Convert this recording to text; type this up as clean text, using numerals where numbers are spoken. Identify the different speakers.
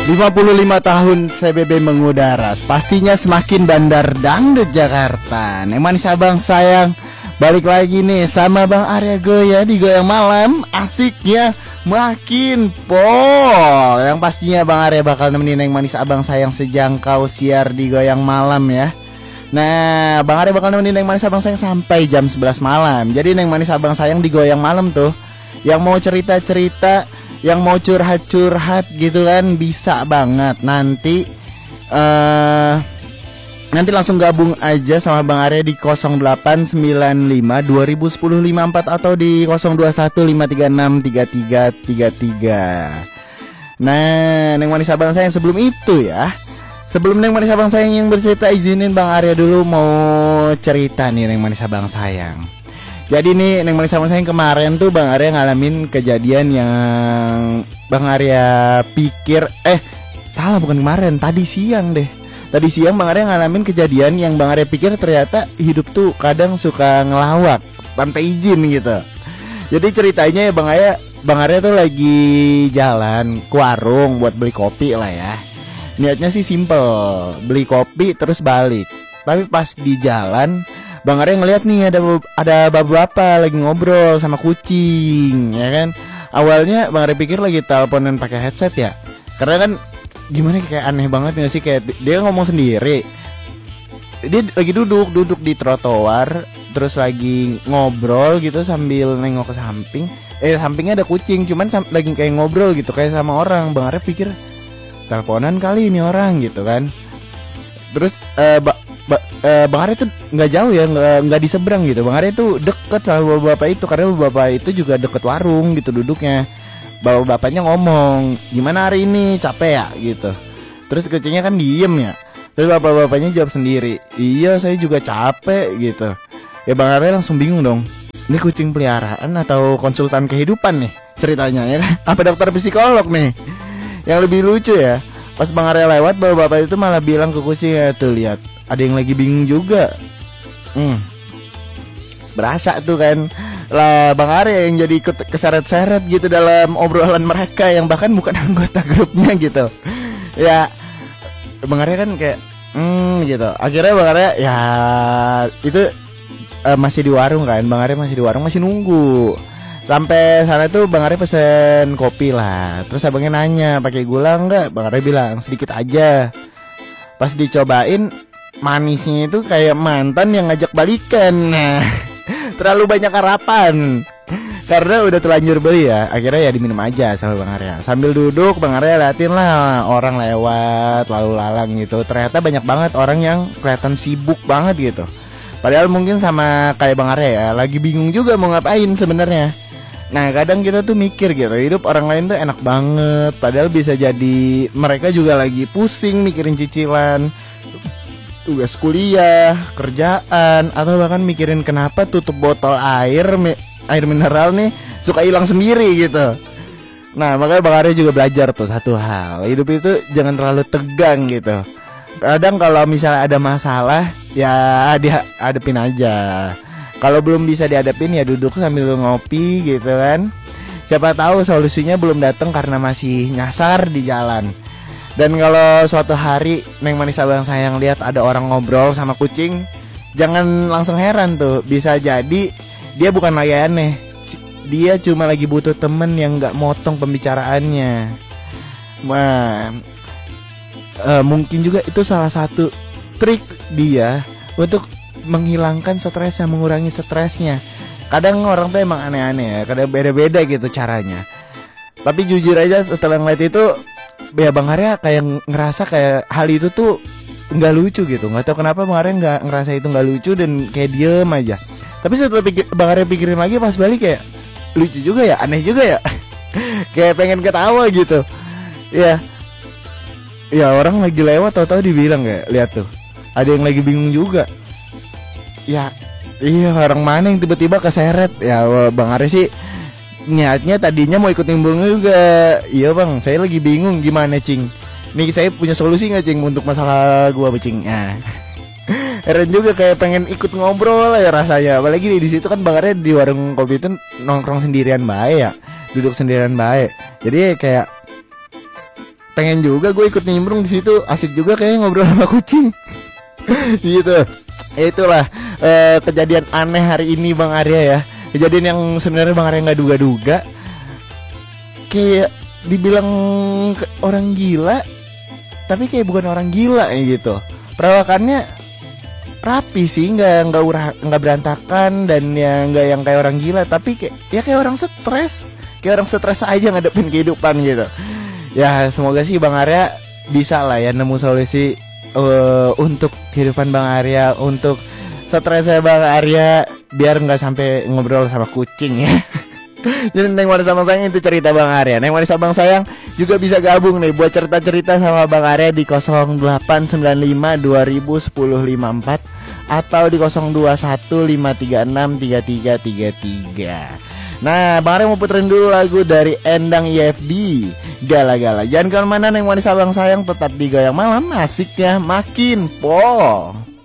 Speaker 1: 55 tahun CBB mengudara, pastinya semakin bandar dangdut Jakarta. Neng manis abang sayang, balik lagi nih sama Bang Arya Goya di Goyang Malam. Asiknya makin pol. Yang pastinya Bang Arya bakal nemenin Neng manis abang sayang sejangkau siar di Goyang Malam ya. Nah, Bang Arya bakal nemenin Neng manis abang sayang sampai jam 11 malam. Jadi Neng manis abang sayang di Goyang Malam tuh, yang mau cerita-cerita, yang mau curhat-curhat gitu kan, bisa banget. Nanti langsung gabung aja sama Bang Arya di 0895 2010 54 atau di 021 536 3333. Nah, Neng manis abang sayang, sebelum itu ya, sebelum Neng manis abang sayang yang bercerita, izinin Bang Arya dulu mau cerita nih Neng manis abang sayang. Jadi nih Neng manis abang sayang, kemarin tuh Bang Arya ngalamin kejadian yang Bang Arya pikir salah, bukan kemarin, tadi siang deh. Tadi siang Bang Arya ngalamin kejadian yang Bang Arya pikir ternyata hidup tuh kadang suka ngelawak tanpa izin gitu. Jadi ceritanya ya Bang Arya tuh lagi jalan ke warung buat beli kopi lah ya. Niatnya sih simple, beli kopi terus balik. Tapi pas di jalan Bang Arya ngeliat nih ada bapak-bapak lagi ngobrol sama kucing, ya kan. Awalnya Bang Arya pikir lagi teleponan pakai headset ya, karena kan gimana, kayak aneh banget nggak sih, kayak dia ngomong sendiri. Dia lagi duduk di trotoar, terus lagi ngobrol gitu sambil nengok ke samping. Sampingnya ada kucing, cuman lagi kayak ngobrol gitu kayak sama orang. Bang Arya pikir teleponan kali ini orang gitu kan. Terus Bang Arya tuh nggak jauh ya, nggak di seberang gitu. Bang Arya tuh deket sama bapak itu, karena bapak itu juga deket warung gitu duduknya. Bapaknya ngomong, gimana hari ini, capek ya gitu. Terus kucingnya kan diem ya. Terus bapaknya jawab sendiri, iya saya juga capek gitu. Ya Bang Arya langsung bingung dong, ini kucing peliharaan atau konsultan kehidupan nih ceritanya ya kan? Apa dokter psikolog nih? Yang lebih lucu ya, pas Bang Arya lewat, bapak itu malah bilang ke kucingnya, tuh lihat, ada yang lagi bingung juga. Berasa tuh kan lah Bang Arya yang jadi ikut keseret-seret gitu dalam obrolan mereka yang bahkan bukan anggota grupnya gitu. Ya Bang Arya kan kayak gitu. Akhirnya Bang Arya ya itu masih di warung kan. Bang Arya masih di warung, masih nunggu. Sampai sana tuh Bang Arya pesen kopi lah. Terus abangnya nanya, pakai gula enggak? Bang Arya bilang sedikit aja. Pas dicobain, manisnya itu kayak mantan yang ngajak balikan. Nah, terlalu banyak harapan karena udah terlanjur beli ya. Akhirnya ya diminum aja sama Bang Arya. Sambil duduk Bang Arya liatin lah orang lewat lalu lalang gitu. Ternyata banyak banget orang yang kelihatan sibuk banget gitu. Padahal mungkin sama kayak Bang Arya ya, lagi bingung juga mau ngapain sebenarnya. Nah kadang kita tuh mikir gitu, hidup orang lain tuh enak banget, padahal bisa jadi mereka juga lagi pusing mikirin cicilan, tugas kuliah, kerjaan, atau bahkan mikirin kenapa tutup botol air mineral nih suka hilang sendiri gitu. Nah makanya Bang Arya juga belajar tuh satu hal, hidup itu jangan terlalu tegang gitu. Kadang kalau misalnya ada masalah ya dihadapin aja. Kalau belum bisa dihadapin ya duduk sambil ngopi gitu kan. Siapa tahu solusinya belum datang karena masih nyasar di jalan. Dan kalau suatu hari Neng manis abang sayang lihat ada orang ngobrol sama kucing, jangan langsung heran tuh. Bisa jadi dia bukan lagi aneh, dia cuma lagi butuh temen yang gak motong pembicaraannya. Mungkin juga itu salah satu trik dia untuk menghilangkan stresnya, mengurangi stresnya. Kadang orang tuh emang aneh-aneh ya, kadang beda-beda gitu caranya. Tapi jujur aja setelah ngeliat itu, ya Bang Arya kayak ngerasa kayak hal itu tuh nggak lucu gitu. Nggak tahu kenapa Bang Arya nggak ngerasa itu nggak lucu dan kayak diem aja. Tapi setelah Bang Arya pikirin lagi pas balik, kayak lucu juga ya, aneh juga ya. Kayak pengen ketawa gitu. Ya orang lagi lewat tahu-tahu dibilang kayak, lihat tuh ada yang lagi bingung juga. Ya iya, orang mana yang tiba-tiba keseret. Ya Bang Arya sih niatnya tadinya mau ikut nimbrung juga. Iya Bang, saya lagi bingung gimana Cing. Nih saya punya solusi gak Cing untuk masalah gua Cing. Nah heran juga kayak pengen ikut ngobrol ya rasanya. Apalagi di situ kan Bang Arya di warung kopi itu nongkrong sendirian bae ya, duduk sendirian bae. Jadi kayak pengen juga gue ikut nimbrung di situ, asik juga kayaknya ngobrol sama kucing. Gitu. Itulah kejadian aneh hari ini Bang Arya ya. Kejadian yang sebenarnya Bang Arya nggak duga-duga. Kayak dibilang orang gila, tapi kayak bukan orang gila ya gitu. Perawakannya rapi sih, nggak berantakan, dan ya nggak yang kayak orang gila, tapi kayak orang stres aja ngadepin kehidupan gitu. Ya semoga sih Bang Arya bisa lah ya nemu solusi untuk kehidupan Bang Arya, untuk stresnya Bang Arya, biar nggak sampai ngobrol sama kucing ya. Jadi Neng Manis Abang Sayang itu cerita Bang Arya. Neng Manis Abang Sayang juga bisa gabung nih buat cerita-cerita sama Bang Arya di 0895 2010 54 atau di 021 536 3333. Nah, Bang Arya mau puterin dulu lagu dari Endang IFD, Gala-Gala. Jangan kemana-mana Neng Manis Abang Sayang, tetap di Goyang Malam, asiknya makin pol.